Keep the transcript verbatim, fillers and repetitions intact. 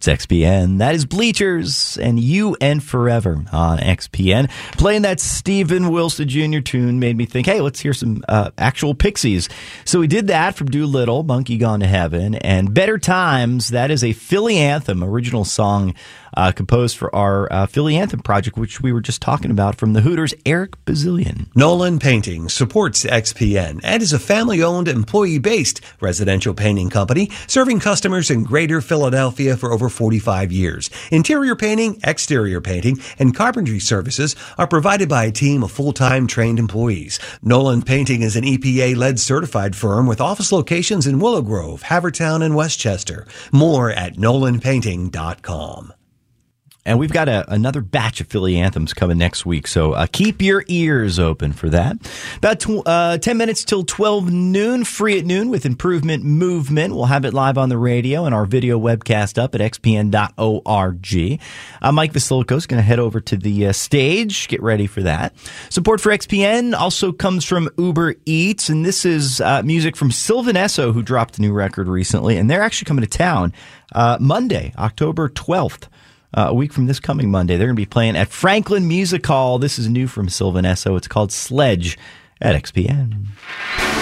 It's X P N. That is Bleachers and You and Forever on X P N. Playing that Steven Wilson Junior tune made me think, hey, let's hear some uh, actual Pixies. So we did that from Doolittle, Monkey Gone to Heaven, and Better Times. That is a Philly anthem, original song uh, composed for our uh, Philly Anthem project, which we were just talking about, from the Hooters' Eric Bazillion. Nolan Painting supports X P N and is a family-owned, employee-based residential painting company serving customers in greater Philadelphia for over forty-five years. Interior painting, exterior painting, and carpentry services are provided by a team of full-time trained employees. Nolan Painting is an E P A-led certified firm with office locations in Willow Grove, Havertown, and Westchester. More at nolan painting dot com. And we've got a, another batch of Philly anthems coming next week, so uh, keep your ears open for that. About tw- uh, ten minutes till twelve noon, free at noon with Improvement Movement. We'll have it live on the radio and our video webcast up at x p n dot org. Uh, Mike Vasilico is going to head over to the uh, stage. Get ready for that. Support for X P N also comes from Uber Eats, and this is uh, music from Sylvan Esso, who dropped a new record recently, and they're actually coming to town uh, Monday, October twelfth. Uh, a week from this coming Monday. They're going to be playing at Franklin Music Hall. This is new from Sylvan Esso. It's called Sledge at X P N.